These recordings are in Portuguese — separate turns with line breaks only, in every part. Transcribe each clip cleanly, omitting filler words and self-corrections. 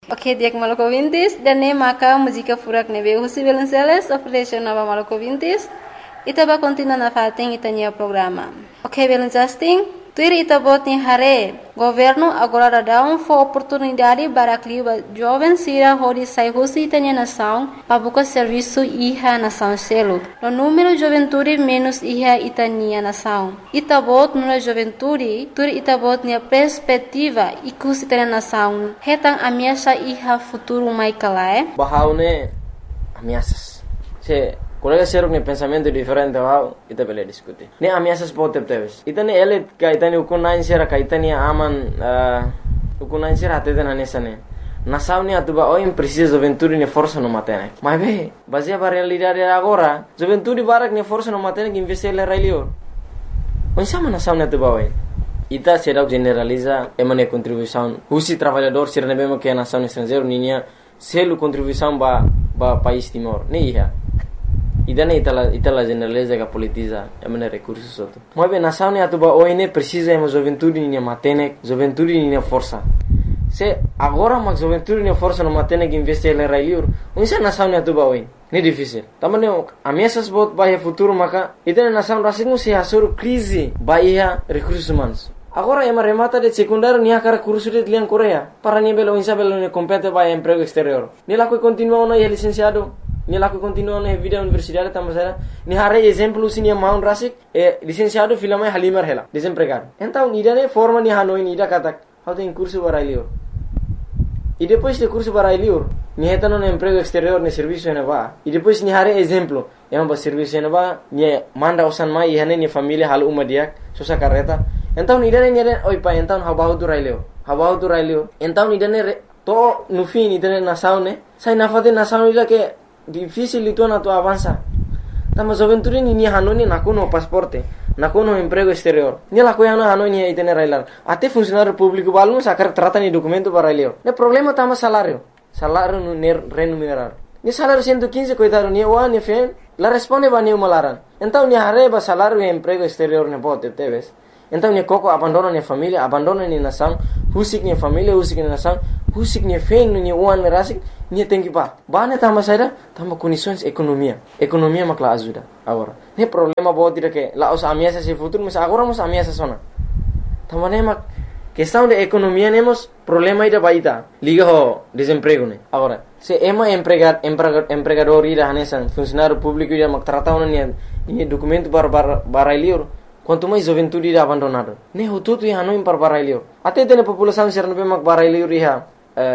Ok, dia maluco ouvintes, dan maka música furak nebe Husi Belenceles, oferece nova maluco ouvintes, itaba continua na fating itanya programa. Ok, Belencasting, tuir itabot ni hare, governo agora dá oportunidade para que jovens sira hodi sai Husi itanya nação, para buscar serviço iha nação selo. No número juventude menos iha itanya nação. Itabot nuna juventude, tuir itabot ni perspectiva ikus itanya nação. Hetang ameaça iha futuro mai kalae.
Bahaune ameaças. Se colega seruk ne pensamento diferente wow, ita bele diskuti. Ne ameaças pode teves. Itane ele kaitani ukunain sera kaitani aman ukunain sera atena nesane. Nação ne atuba o precisa juventude ne força no matene. Mas be, baseia para realidade agora, juventude barak ne força no matene que investir le railio. Onde sama nação ne atuba oi. Ita será generaliza emane contribuição. Husi trabalhador sera ne bema que a nação estrangeiro ninia selo contribuição ba país Timor. Ne ia. Idane itala generaliza que politiza emane recursos outro. Mas bem, nação ne atuba oi ne precisa ema juventude ninia matene, juventude ninia força. Se agora mas juventude ne força no matene que investir le railio. Onde nação ne atuba oi. Ne difícil. Também ameaças bot bahia futuro maka itane nação rasingu se hasur crise bahia recursos humanos. Agora ema remata de secundário nia cara curso de liang Coreia. Para nia belo insa belo ne compete bahia emprego exterior. Ni lá que continua na licenciado. Ni lá que continua na vida universidade também. Ni hare exemplo sini maun rasik licenciado filama halimar hela desempregado. Então ni dane forma ni hanoi ni da katak. How tem curso para lior. E depois de curso para lior, ni hetano no emprego exterior ne serviço ne va. E depois ni hare exemplo, ema ba serviço ne va, ni manda osan mai e hane ni família hal uma diak, sosa carreta. Então ni dane oi pa então habahu tu raileo. Então ni dane to no fim ni dane nação ne, sai na fate nação ila que difícil itu na tu avança. Tama juventude ni hanoni nakuno pasporte. Nakuno emprego exterior. Ni la coia na hanoni itene railar. Até funcionário público balun sakar trata ni documento para raileo. Ne problema tama salário. Salário no remunerar. Ni salário 115 coitado ni o ni fen. La responde ba ni malaran. Então ni arreba salário e emprego exterior ne bote teves. Então ni coco abandona ni família, abandona ni nação, husik ni família, husik ni nação, husik ni fen ni uan rasik ni tem que ba. Ba ne tama saída, tama condições economia. Economia makla ajuda agora. Ne problema bote de que la os ameaças se futuro, mas agora mos ameaças sona. Tama ne mak questão de economia nemos problema ida baita. Liga ho desemprego ne. Agora, se ema empregador ida hanesan funcionário público ida mak trata ona ni documento para lior. Quanto mais juventude ida abandonado. Ne ho tudo ia no para lior. Até tem população ser no mak para lior ia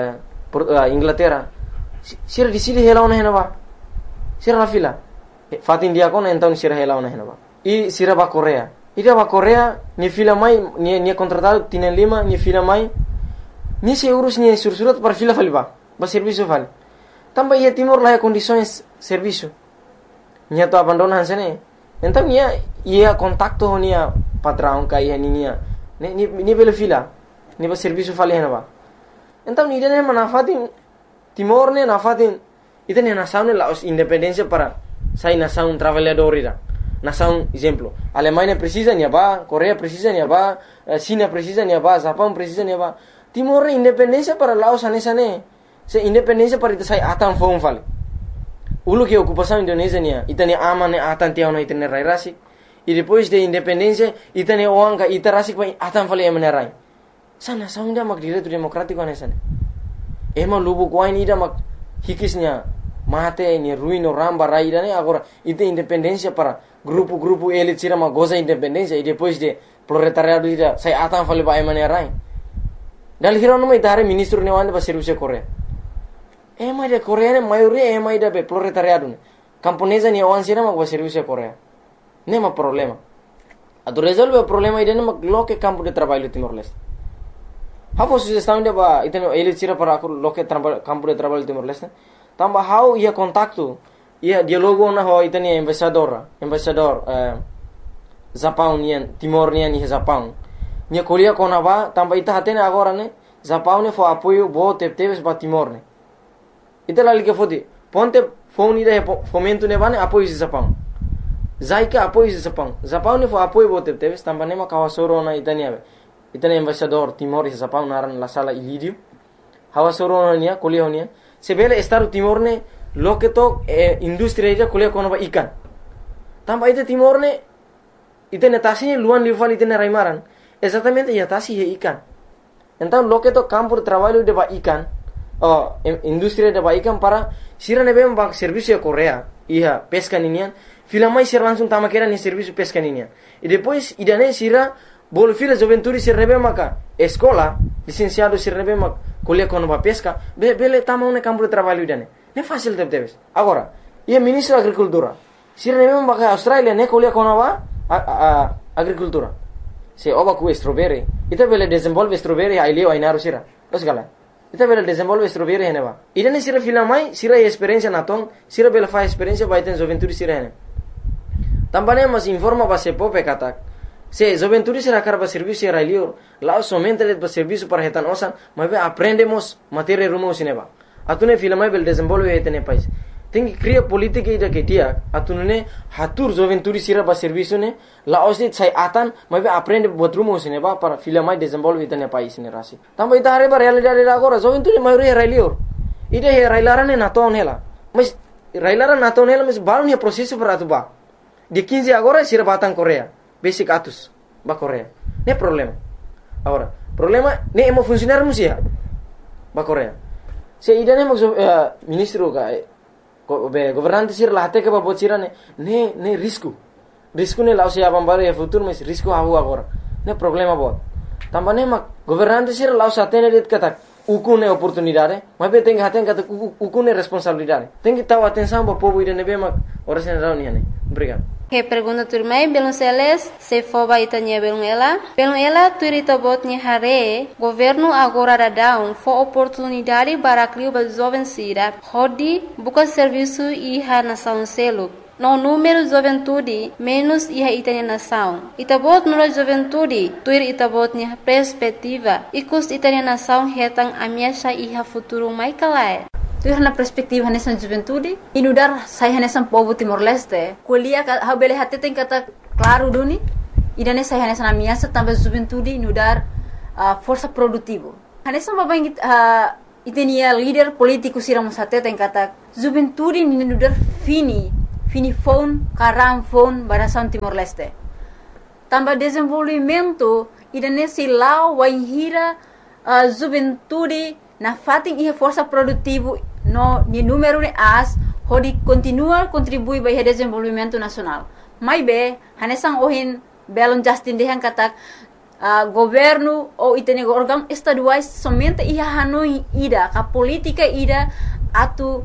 Inglaterra. Sira di sini hela ona hena ba. Sira la fila. Fatin dia kona então sira hela ona hena ba. E sira ba Coreia. Ida ba Coreia ni fila mai ni contratado tienen lima ni fila mai. Ni se urus ni sursurat para fila faliba. Ba serviço vale. Também ia Timor lá condições serviço. Nia to abandonan sene. Então ia contacto nia patrão kai nia. Ni bela fila. Ni ba serviço vale hena ba. Então ni dene manafatin Timor ne nafatin itene nação ne la independência para sai nação trabalhador ida. Nação exemplo, Alemanha precisa ni ba, Coreia precisa ni ba, China precisa ni ba, Japão precisa ni ba. Timor independência para Laos anesane. Se independência para ita sai atan fom vale. Ulu que ocupação Indonésia nia, itane aman atan tiao na itane rai rasik. E depois de independência itane oanga ita rasik vai atan vale emenerai. Sana saunda mak direito democrático anesane. Ema lubu kwain ida mak hikisnya mate ni ruino ramba raida ne agora ite independência para grupo ele tira uma goza independência e depois de proletariado ida sai atan fale ba emenerai. Dal hiro no mai dare ministro ne wande ba serviço Coreia. Ema de Coreia ne maioria ema ida be proletariado ne. Camponesa ni awan sira mak ba serviço Coreia. Nema problema. Ado resolve o problema ida ne mak loke campo de trabalho Timor-Leste. How sugestão de ba iteno ele tira para loke campo de trabalho Timor-Leste. Tamba how ia contacto ia dialogo na ho itani embaixador Japão nian Timor nian ni Japão. Nia kolia kona ba tamba ita hatene agora ne Japão ne fo apoio bo teves ba Timor ne. Ita lali que fodi ponte phone ida fomento ne bane apoio Japão. Zaika apoio Japão. Japão ne fo apoio bo teves tamba ne ma kawasoro na itani embaixador Timor e Japão naran la sala Ilírio. hawa soronia kuliah sebele Estado Timor ne loke to industri ida kuliah kono ba ikan tamba ite Timor ne ite netasi luan liuval ite raimaran exatamente ya tasi he ikan então loke to campo de trabalho de ba ikan industri de ba ikan para sira nebe ba serviço a Coreia ia pesca ninian filamai sira langsung tama kera ni serviço pesca ninian e depois idane sira bol fila juventude sira nebe maka escola licenciado sira nebe mak kuliah kono ba pesca bele tama un campo de trabalho idane ne fácil debes agora ia ministro agricultura sira nebe maka Australia ne kuliah kono ba agricultura se oba ku strawberry ita bele desenvolve strawberry ai leo ai naru sira os gala ita bele desenvolve strawberry hene ba idane sira filamai sira experiência naton sira bele fa experiência ba iten juventude sira hene tambane mas informa ba se pope katak se juventude sira karba serviço era leo lá somente le serviço para retan osan mas aprendemos matéria rumo sineba atune filamai bele desenvolve etene país tem que criar política ida que dia atunune hatur juventude sira ba serviço ne la osit sai atan mas aprende buat rumo sineba para filamai desenvolve etene país ne rasi tamba ita are ba realidade agora juventude maioria era leo ida he railarane naton hela mas railara naton hela mas baru ne processo para tu ba de 15 agora sira batang Coreia basic atus ba Coreia ne problema agora problema ne emo funcionar musia ba Coreia se idane mo ministro ka governante sir lahte ke ba bocira ne risco ne lao se abam bare futuro mas risco havu agora ne problema bot tambane ma governante sir lao satene det kata ukune oportunidade mas be tem haten kata ukune responsabilidade tem que tahu atenção ba povo idane be ma ora sen rauni ne obrigado.
Que pergunta turmai belum seles se foba itanya belum ela turita botnya hare governo agora dadão fo oportunidade para criar ba jovem sira hodi buka serviço iha nação selo no número juventude menos iha itanya nação itabot nula juventude tuir itabotnya perspectiva ikus itanya nação hetang amiasha iha futuro mai kalai. Tu na perspektiva nessa juventude inudar saya nessa povo Timor Leste kuliah ha bele hati tem kata claro duni idane saya nessa na minha também juventude inudar força produtivo nessa babang itenia líder político siramos hati tem kata juventude inudar fini phone karang phone barasan Timor Leste tambah desenvolvimento idane silau waihira juventude na fating ia força produtivo no ni número de as hodi continua contribui para o desenvolvimento nacional mai be hanesang ohin belon Justin dehan katak governo ou itene órgão estaduais somente ia hanoi ida ka política ida atu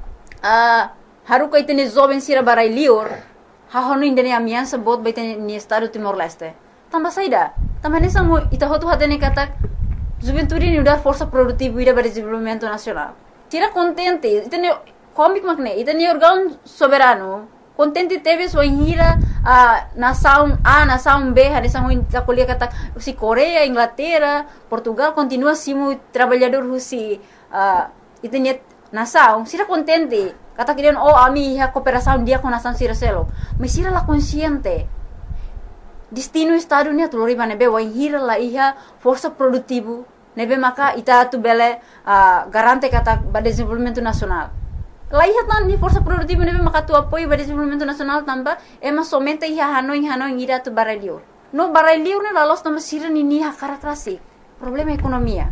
haruka itene jovem sira barai lior ha honu indene amiança bot baitene ni estado Timor Leste tamba saida tamba hanesang ita hotu hatene katak juventude ni udah força produtiva ida para desenvolvimento nacional tira contente itene comic makne itene órgão soberano contente teve sua hira nação A nação B hanesang ita kuliah kata si Coreia Inglaterra Portugal continua simu trabalhador husi itene nação sira contente kata kirian ami ha cooperação dia com nação sira selo mas sira la consciente destino estado ni atulori manebe wa hira la iha força produtivo nebe maka ita tu bele garante kata ba desenvolvimento nacional la iha tan ni força produtivo nebe maka tu apoio ba desenvolvimento nacional tamba ema somente iha hanoi ira tu barelio no barelio ne la los tamba sira ni ha karakterasi problema ekonomia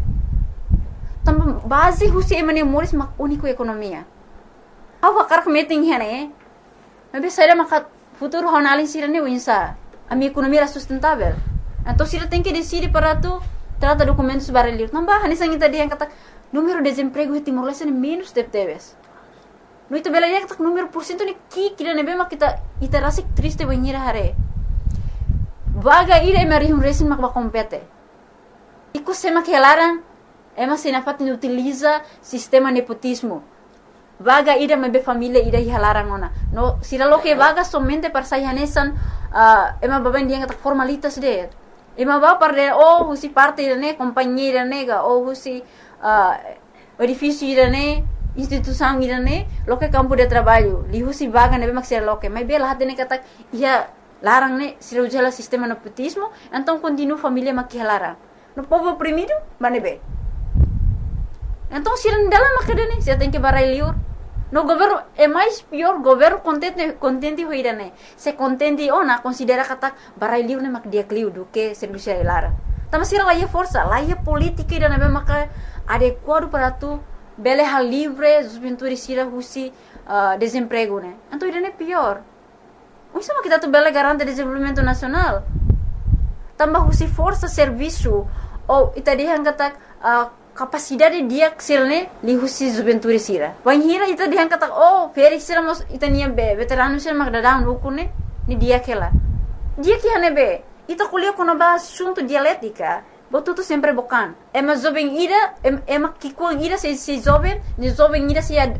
tamba base husi emane moris mak unico ekonomia awa karak meeting hene nebe saya maka futuro honalin sira ne winsa a minha economia era sustentável. Então, se ele tem que decidir para tu trata documentos barulhos, não vai. Nessa gente dia kata número de desemprego em Timor Leste menos de teves. No itu bela dia kata número por cento ni kira nebe mak kita rasik triste banhira hare. Vaga ira emerihum resin mak ba compete. Iku sema que elaran ema sinafat ni utiliza sistema nepotismo. Vaga ida mebe família ida hilaran ona. No sira lo que vaga somente para sayanesan ema baben dia kata formalitas de ema ba parde husi parte ne companhia nega husi edifício ne instituição ne lo que campo de trabalho li husi vaga nebe maksir lo que mas bela hatene kata ia larang ne sira ujala sistema nepotismo então continua família makilara no povo oprimido manebe
Então, se não dá uma cadena, você tem que parar liur. No governo é mais pior, governo contente hoje, né? Se contente ou não, considera que tá parar liur né, mas dia clio do que serviço é lara. Então, se lá é força, lá é política e não é mais adequado para tu, beleha livre, os pintores se rusi desemprego, né? Então, isso é pior. Isso é que tu bela garante desenvolvimento nacional. Tambah husi força serviço ou itadihan kata capacidade dia sirne li husi juventude sira. Wanhira itadihan kata feri sira mos itania be veterano sira magdadang ukune ni dia kela. Dia que hane be ita kuliah kono ba assunto dialética. Botu tu sempre bocan. Ema jovem ira ema kikuang ira se jovem, ni jovem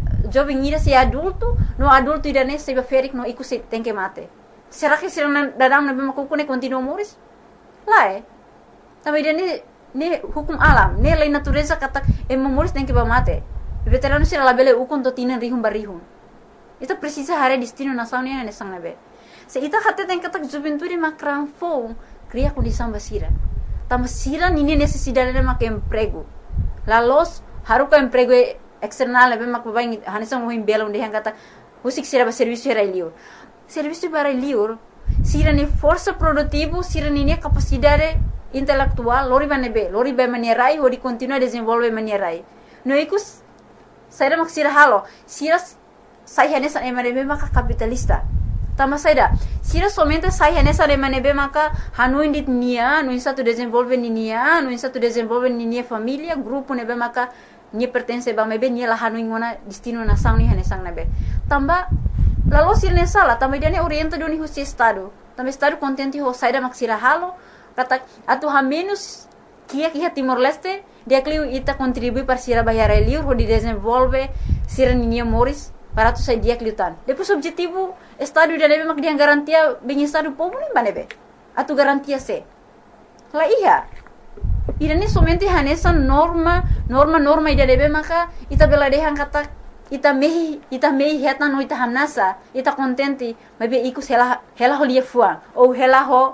ira se adulto, no adulto ira ne se ferik no iku se tem que mate. Será que sira dadang na be makukune continua moris? Lá também ne hukum alam, ne lei natureza kata memoris tem que mate. Veterano sira labele ukon to tina rihum barihum. Itu precisa hare destino nasional ne sang nabe. Se ita kata tem kata juventude makran fo cria condição basira. Tamasira nini necessidade de mak emprego. Lalos haruka emprego external nabe mak babai hanisang mo himbelo de kata husik sira ba serviço era liur. Serviço para liur sira ni força produtivo, sira ni capacidade intelectual, lori ba manierai, ori continua desenvolve manierai. No ikus, saira mak sira halo, sira sai hanesa emanebe maka capitalista. Tama saida, sira somente sai hanesa emanebe maka hanuin dit nia, no insa tu desenvolve ni nia, no insa tu desenvolve ni nia família, grupo nebe maka ni pertence ba mebe ni la hanuin ngona destino na sang ni hanesang nebe. Tamba lalu sirne sala, também dia orienta do ni husi estado. Também estado contente ho saida mak sira halo, kata atu ha menos kia Timor Leste, dia clio ita contribui para sira bayar liur ho di desenvolve sira ninia moris para tu sai dia clio tan. Depois objetivo estado dia nebe mak dia garantia bem estado povo nem banebe. Atu garantia se. La iya. Irani somente hanesa norma ida nebe maka ita bela dehan kata ita mehi heta no ita hamnasa ita contente mabe iku hela ho lia fuang ou hela ho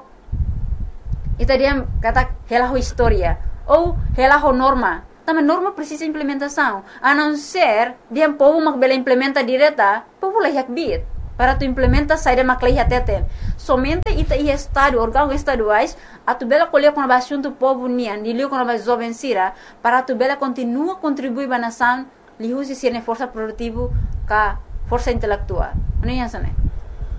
ita dia kata hela ho historia ou hela ho norma também norma precisa implementação a não ser dia povo mak bela implementa direta povo lah yak bit para tu implementa saída mak lah teten somente ita ia estado órgão estaduais a tu bela colher com a assunto povo nian dilio com a jovem sira para tu bela continua contribuir ba nação lihusi sirne força produtivo ka força intelectual. Ano yan sana?